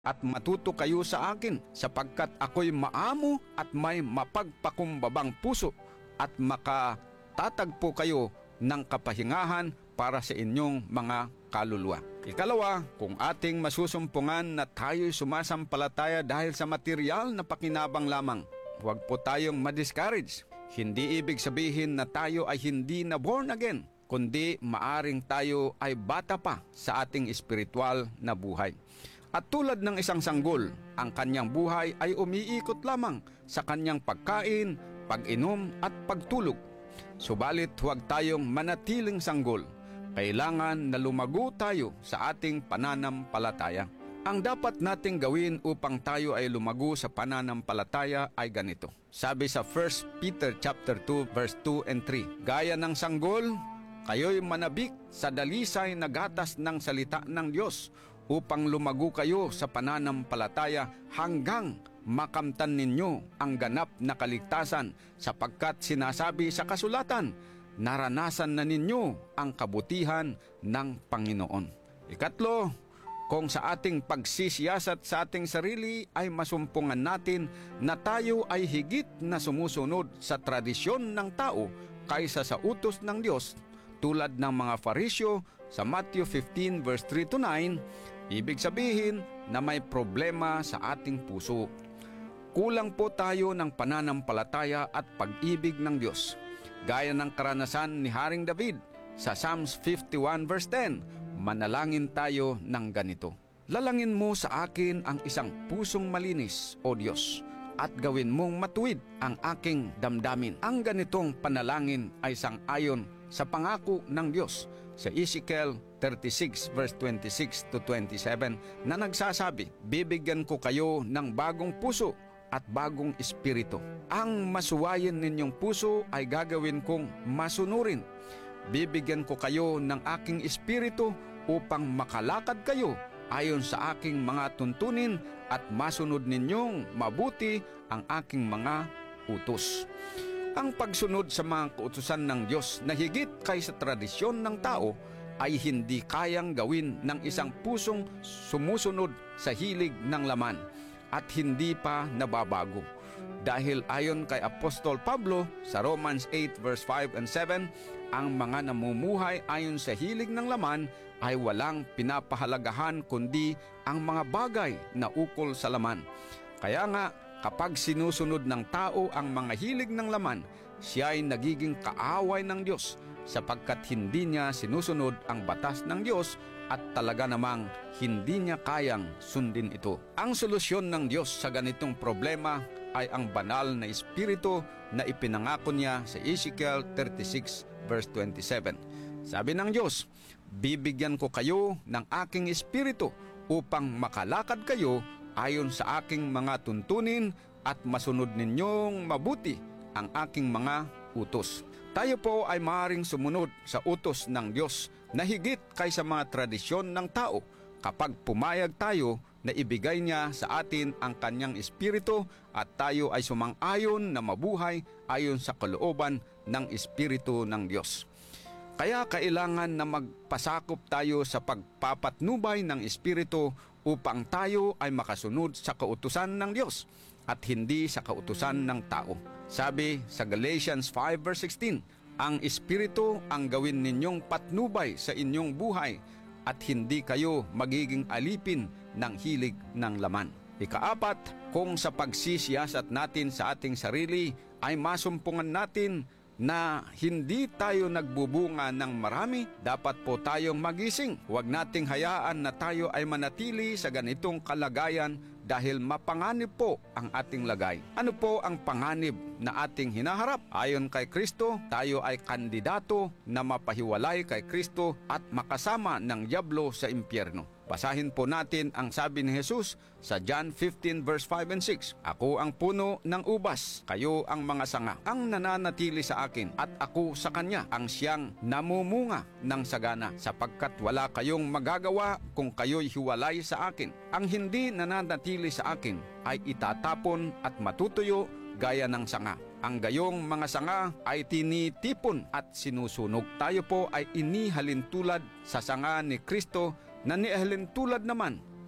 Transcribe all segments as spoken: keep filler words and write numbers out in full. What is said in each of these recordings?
at matuto kayo sa akin, sapagkat ako'y maamo at may mapagpakumbabang puso, at makatatagpo kayo ng kapahingahan para sa inyong mga kaluluwa. Ikalawa, kung ating masusumpungan na tayo'y sumasampalataya dahil sa material na pakinabang lamang, huwag po tayong ma-discourage. Hindi ibig sabihin na tayo ay hindi na born again, kundi maaring tayo ay bata pa sa ating espiritual na buhay. At tulad ng isang sanggol, ang kanyang buhay ay umiikot lamang sa kanyang pagkain, pag-inom at pagtulog. Subalit huwag tayong manatiling sanggol. Kailangan na lumago tayo sa ating pananampalataya. Ang dapat nating gawin upang tayo ay lumago sa pananampalataya ay ganito. Sabi sa First Peter chapter two verse two and three, gaya ng sanggol, kayo'y manabik sa dalisay na gatas ng salita ng Diyos upang lumago kayo sa pananampalataya hanggang makamtan ninyo ang ganap na kaligtasan, sapagkat sinasabi sa kasulatan, naranasan na ninyo ang kabutihan ng Panginoon. Ikatlo, kung sa ating pagsisiyasat sa ating sarili ay masumpungan natin na tayo ay higit na sumusunod sa tradisyon ng tao kaysa sa utos ng Diyos, tulad ng mga Fariseo sa Matthew fifteen verse three to nine, ibig sabihin na may problema sa ating puso. Kulang po tayo ng pananampalataya at pag-ibig ng Diyos. Gaya ng karanasan ni Haring David sa Psalms fifty-one verse ten, manalangin tayo ng ganito. Lalangin mo sa akin ang isang pusong malinis, O Diyos, at gawin mong matuwid ang aking damdamin. Ang ganitong panalangin ay sang-ayon sa pangako ng Diyos sa Ezekiel thirty-six verse twenty-six to twenty-seven na nagsasabi, bibigyan ko kayo ng bagong puso at bagong espiritu. Ang masuwayin ninyong puso ay gagawin kong masunurin. Bibigyan ko kayo ng aking espiritu upang makalakad kayo ayon sa aking mga tuntunin at masunod ninyong mabuti ang aking mga utos. Ang pagsunod sa mga kautusan ng Diyos na higit kaysa tradisyon ng tao ay hindi kayang gawin ng isang pusong sumusunod sa hilig ng laman at hindi pa nababago. Dahil ayon kay Apostol Pablo sa Romans eight verse five and seven, ang mga namumuhay ayon sa hilig ng laman ay walang pinapahalagahan kundi ang mga bagay na ukol sa laman. Kaya nga, kapag sinusunod ng tao ang mga hilig ng laman, siya ay nagiging kaaway ng Diyos sapagkat hindi niya sinusunod ang batas ng Diyos at talaga namang hindi niya kayang sundin ito. Ang solusyon ng Diyos sa ganitong problema ay ang banal na espiritu na ipinangako niya sa Ezekiel thirty-six verse twenty-seven. Sabi ng Diyos, bibigyan ko kayo ng aking espiritu upang makalakad kayo ayon sa aking mga tuntunin at masunod ninyong mabuti ang aking mga utos. Tayo po ay maaaring sumunod sa utos ng Diyos na higit kaysa mga tradisyon ng tao kapag pumayag tayo na ibigay niya sa atin ang kanyang espiritu at tayo ay sumang-ayon na mabuhay ayon sa kalooban ng espiritu ng Diyos. Kaya kailangan na magpasakop tayo sa pagpapatnubay ng espiritu upang tayo ay makasunod sa kautusan ng Diyos at hindi sa kautusan ng tao. Sabi sa Galatians five verse sixteen, ang espiritu ang gawin ninyong patnubay sa inyong buhay at hindi kayo magiging alipin ng hilig ng laman. Ikaapat, kung sa pagsisiyasat natin sa ating sarili ay masumpungan natin na hindi tayo nagbubunga ng marami, dapat po tayong magising. Huwag nating hayaan na tayo ay manatili sa ganitong kalagayan dahil mapanganib po ang ating lagay. Ano po ang panganib na ating hinaharap? Ayon kay Kristo, tayo ay kandidato na mapahiwalay kay Kristo at makasama ng dyablo sa impyerno. Basahin po natin ang sabi ni Jesus sa John fifteen verse five and six. Ako ang puno ng ubas, kayo ang mga sanga. Ang nananatili sa akin at ako sa kanya, ang siyang namumunga ng sagana, sapagkat wala kayong magagawa kung kayo'y hiwalay sa akin. Ang hindi nananatili sa akin ay itatapon at matutuyo gaya ng sanga. Ang gayong mga sanga ay tinitipon at sinusunog. Tayo po ay inihalin tulad sa sanga ni Kristo na nihalin tulad naman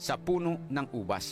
sa puno ng ubas.